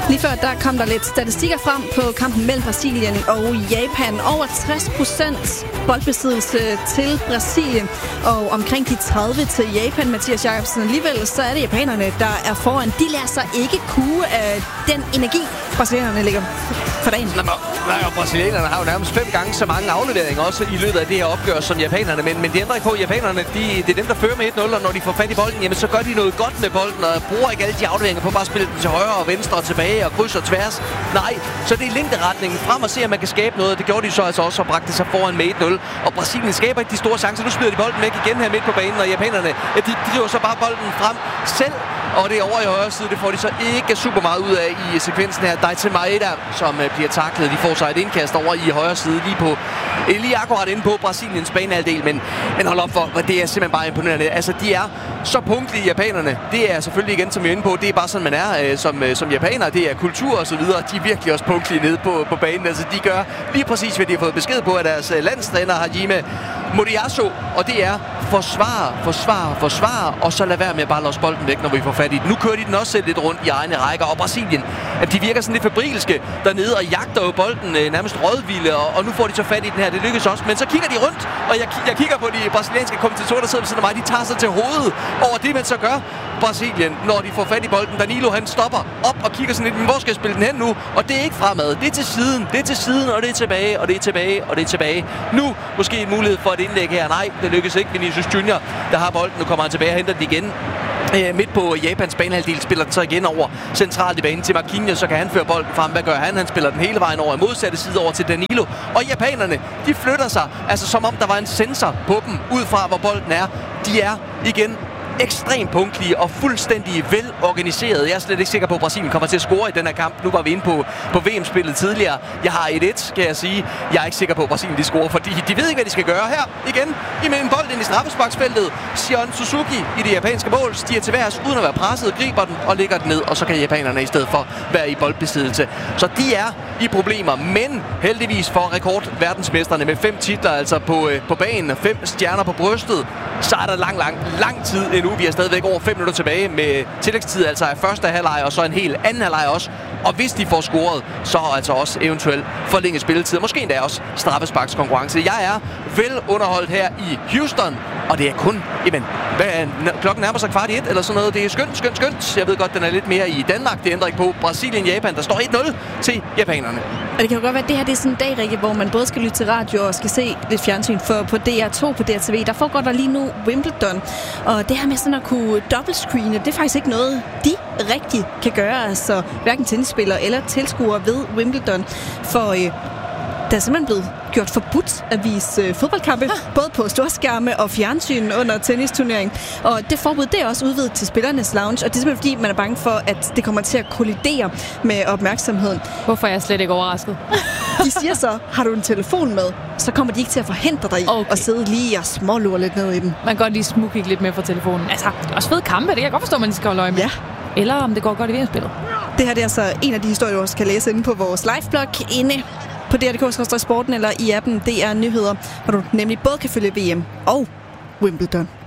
Lige før der kom der lidt statistikker frem på kampen mellem Brasilien og Japan. Over 60% boldbesiddelse til Brasilien og omkring de 30 til Japan, Mathias Jacobsen. Alligevel så er det japanerne, der er foran. De lader sig ikke kue af den energi, brasilianerne ligger for dagen. Nej, og brasilianerne har jo nærmest 5 gange så mange afleveringer også i løbet af det her opgør som japanerne. Men det ændrer ikke på, at japanerne, det er dem, der fører med 1-0, og når de får fat i bolden, jamen så gør de noget godt med bolden, og bruger ikke alle de afleveringer på bare at spille den til højre og venstre og tilbage og kryds og tværs. Nej, så det er længderetningen frem og se, at man kan skabe noget. Det gjorde de så altså også og bragte sig foran med 1-0. Og Brasilien skaber ikke de store chancer. Nu smider de bolden væk igen her midt på banen, og japanerne, ja, de driver så bare bolden frem selv. Og det er over i højre side, det får de så ikke super meget ud af i sekvensen her. Daichi Maeda, som bliver taklet. De får sig et indkast over i højre side, lige akkurat inde på Brasiliens banehalvdel. Men hold op for, det er simpelthen bare imponerende. Altså, de er så punktlige, japanerne. Det er selvfølgelig igen, som vi er inde på, det er bare sådan, man er som japaner. Det er kultur og så videre. De er virkelig også punktlige nede på banen. Altså, de gør lige præcis, hvad de har fået besked på af deres landstræner Hajime Moriyasu. Og det er forsvar, og så lad være med at bare låse bolden væk, når vi får fat i den. Nu kører de den også selv lidt rundt i egne rækker, og Brasilien, at de virker sådan lidt febrilske dernede og jagter jo bolden nærmest rådvilde, og nu får de så fat i den her. Det lykkes også, men så kigger de rundt, og jeg kigger på de brasilianske kommentatorer, der sidder ved siden af mig. De tager sig til hovedet over det, man så gør. Brasilien, når de får fat i bolden. Danilo, han stopper op og kigger sådan lidt, men hvor skal jeg spille den hen nu? Og det er ikke fremad, det er til siden, og det er tilbage, og det er tilbage, og det er tilbage. Nu måske en mulighed for et indlæg her. Nej, det lykkes ikke. Vinicius Junior, der har bolden, nu kommer han tilbage og henter den igen. Midt på Japans banehalvdel spiller den så igen over centralt i banen til Marquinhos, så kan han føre bolden frem. Hvad gør han? Han spiller den hele vejen over i modsatte side over til Danilo. Og japanerne, de flytter sig, altså som om der var en sensor på dem, ud fra hvor bolden er. De er igen ekstremt punktlige og fuldstændig velorganiseret. Jeg er slet ikke sikker på, at Brasilien kommer til at score i den her kamp. Nu var vi inde på VM-spillet tidligere. Jeg har 1-1, kan jeg sige. Jeg er ikke sikker på, at Brasilien de scorer, fordi de ved ikke, hvad de skal gøre her. Igen, med en bold ind i straffesparksfeltet. Shion Suzuki i det japanske mål stiger til værs, uden at være presset, griber den og lægger den ned, og så kan japanerne i stedet for være i boldbesiddelse. Så de er i problemer, men heldigvis for rekordverdensmesterne med 5 titler, altså på banen, 5 stjerner på brystet, så er der lang tid endnu. Vi er stadigvæk over 5 minutter tilbage med tillægstid, altså af første halvleg og så en hel anden halvleg også. Og hvis de får scoret, så altså også eventuelt forlænget spilletid. Måske endda også straffesparkskonkurrence. Jeg er vel underholdt her i Houston, og det er kun, klokken nærmer sig 1:15 eller sådan noget. Det er skønt. Jeg ved godt, den er lidt mere i Danmark. Det ændrer ikke på Brasilien-Japan. Der står 1-0 til japanerne. Og det kan jo godt være, at det her det er sådan en dag, Rikke, hvor man både skal lytte til radio og skal se lidt fjernsyn. For på DR2, på DRTV, der foregår der lige nu Wimbledon. Og det her med sådan at kunne dobbeltscreene, det er faktisk ikke noget, de rigtig kan gøre. Altså hverken tennisspillere eller tilskuere ved Wimbledon. For der er simpelthen blevet gjort forbudt at vise fodboldkampe, både på storskærme og fjernsyn under tennisturnering. Og det forbud, det er også udvidet til spillernes lounge, og det er simpelthen fordi, man er bange for, at det kommer til at kollidere med opmærksomheden. Hvorfor er jeg slet ikke overrasket? De siger så, har du en telefon med, så kommer de ikke til at forhindre dig i at sidde lige og smålure lidt ned i den. Man kan godt lige smugkigge lidt med på telefonen. Altså, også fede kampe, det kan jeg godt forstå, at man skal holde øje med. Ja. Eller om det går godt i VM-spillet. Det her det er altså en af de historier, du også kan læse inde på vores liveblog inde på DR.dk/sporten eller i appen DR Nyheder, hvor du nemlig både kan følge VM og Wimbledon.